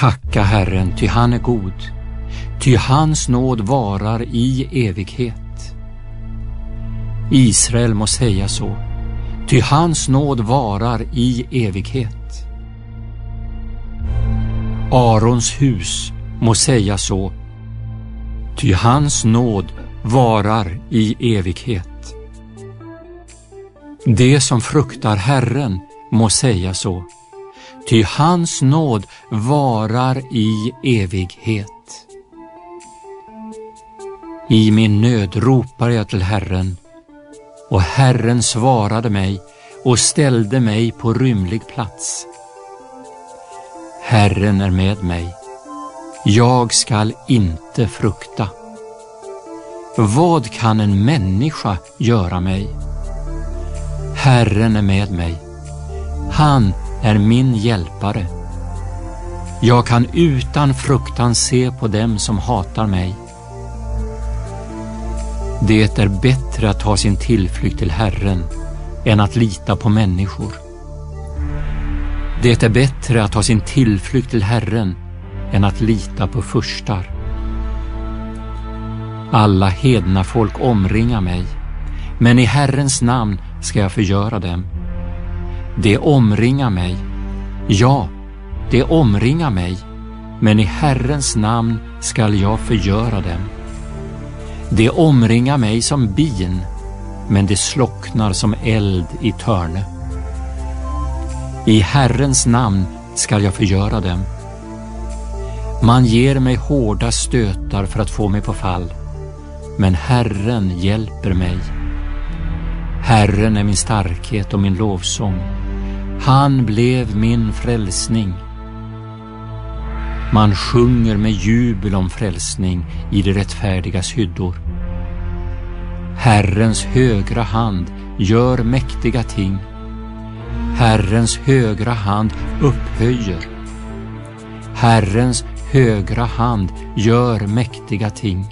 Tacka Herren, ty han är god, ty hans nåd varar i evighet. Israel må säga så, ty hans nåd varar i evighet. Arons hus må säga så, ty hans nåd varar i evighet. Det som fruktar Herren må säga så, ty hans nåd varar i evighet. I min nöd ropar jag till Herren, och Herren svarade mig och ställde mig på rymlig plats. Herren är med mig, jag skall inte frukta. Vad kan en människa göra mig? Herren är med mig, han är min hjälpare. Jag kan utan fruktan se på dem som hatar mig. Det är bättre att ta sin tillflykt till Herren än att lita på människor. Det är bättre att ta sin tillflykt till Herren än att lita på furstar. Alla hedna folk omringar mig, men i Herrens namn ska jag förgöra dem. Det omringar mig, ja, det omringar mig, men i Herrens namn skall jag förgöra dem. Det omringar mig som bin, men det slocknar som eld i törne. I Herrens namn skall jag förgöra dem. Man ger mig hårda stötar för att få mig på fall, men Herren hjälper mig. Herren är min starkhet och min lovsång. Han blev min frälsning. Man sjunger med jubel om frälsning i de rättfärdigas hyddor. Herrens högra hand gör mäktiga ting. Herrens högra hand upphöjer. Herrens högra hand gör mäktiga ting.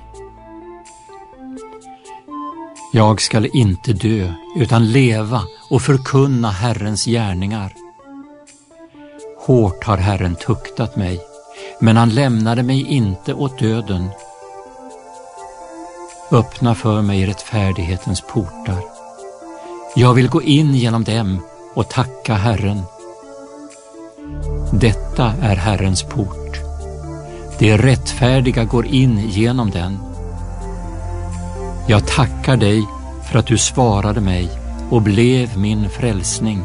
Jag skall inte dö utan leva och förkunna Herrens gärningar. Hårt har Herren tuktat mig, men han lämnade mig inte åt döden. Öppna för mig rättfärdighetens portar. Jag vill gå in genom dem och tacka Herren. Detta är Herrens port. De rättfärdiga går in genom den. Jag tackar dig för att du svarade mig och blev min frälsning.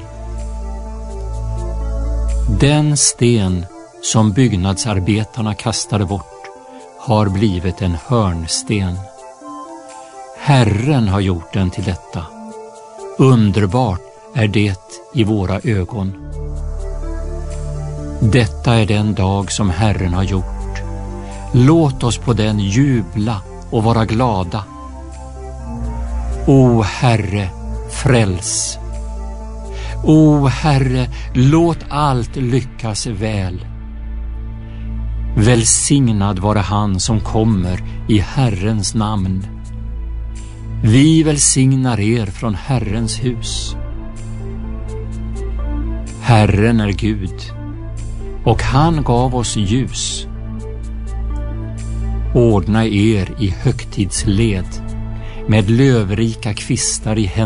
Den sten som byggnadsarbetarna kastade bort har blivit en hörnsten. Herren har gjort den till detta. Underbart är det i våra ögon. Detta är den dag som Herren har gjort. Låt oss på den jubla och vara glada. O Herre, fräls. O Herre, låt allt lyckas väl. Välsignad vare han som kommer i Herrens namn. Vi välsignar er från Herrens hus. Herren är Gud, och han gav oss ljus. Ordna er i högtidsled med lövrika kvistar i händerna.